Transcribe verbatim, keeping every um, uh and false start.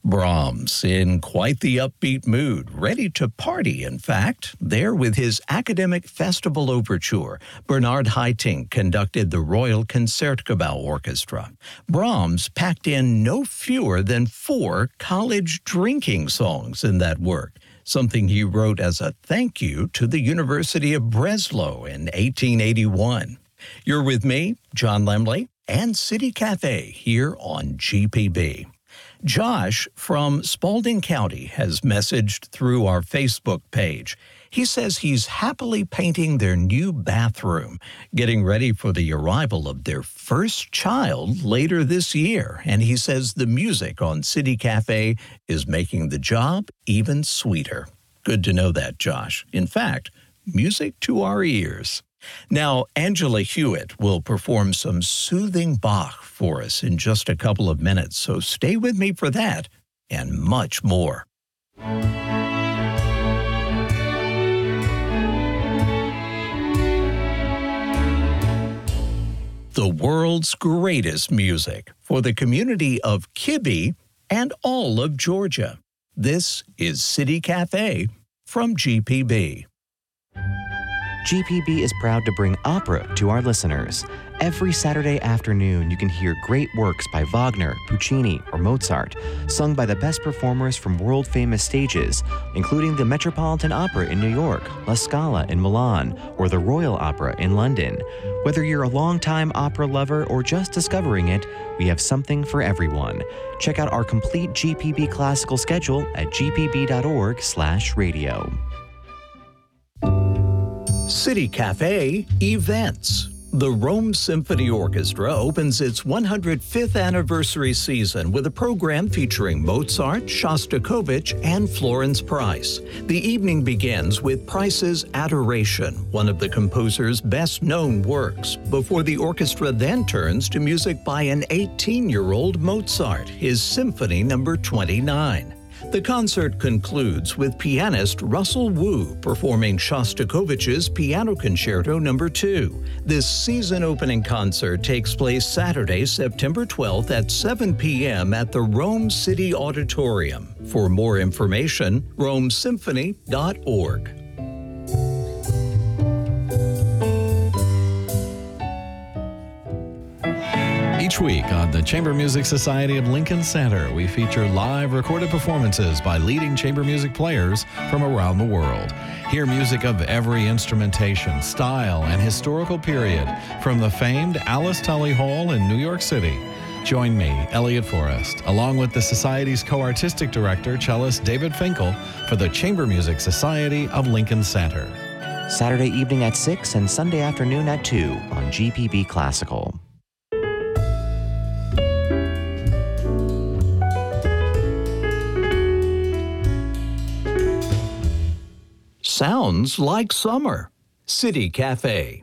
Brahms, in quite the upbeat mood, ready to party, in fact. There with his Academic Festival Overture, Bernard Haitink conducted the Royal Concertgebouw Orchestra. Brahms packed in no fewer than four college drinking songs in that work, something he wrote as a thank you to the University of Breslau in eighteen eighty-one. You're with me, John Lemley, and City Cafe here on G P B. Josh from Spalding County has messaged through our Facebook page. He says he's happily painting their new bathroom, getting ready for the arrival of their first child later this year. And he says the music on City Cafe is making the job even sweeter. Good to know that, Josh. In fact, music to our ears. Now, Angela Hewitt will perform some soothing Bach for us in just a couple of minutes, so stay with me for that and much more. The world's greatest music for the community of Kibbe and all of Georgia. This is City Cafe from G P B. G P B is proud to bring opera to our listeners. Every Saturday afternoon, you can hear great works by Wagner, Puccini, or Mozart, sung by the best performers from world-famous stages, including the Metropolitan Opera in New York, La Scala in Milan, or the Royal Opera in London. Whether you're a longtime opera lover or just discovering it, we have something for everyone. Check out our complete G P B classical schedule at g p b dot org slash radio. City Cafe Events. The Rome Symphony Orchestra opens its one hundred fifth anniversary season with a program featuring Mozart, Shostakovich, and Florence Price. The evening begins with Price's Adoration, one of the composer's best-known works, before the orchestra then turns to music by an eighteen-year-old Mozart, his Symphony Number twenty-nine. The concert concludes with pianist Russell Wu performing Shostakovich's Piano Concerto Number two. This season-opening concert takes place Saturday, September twelfth at seven p.m. at the Rome City Auditorium. For more information, rome symphony dot org. Each week on the Chamber Music Society of Lincoln Center, we feature live recorded performances by leading chamber music players from around the world. Hear music of every instrumentation, style, and historical period from the famed Alice Tully Hall in New York City. Join me, Elliot Forrest, along with the Society's co-artistic director, cellist David Finkel, for the Chamber Music Society of Lincoln Center. Saturday evening at six and Sunday afternoon at two on G P B Classical. Sounds like summer. City Cafe.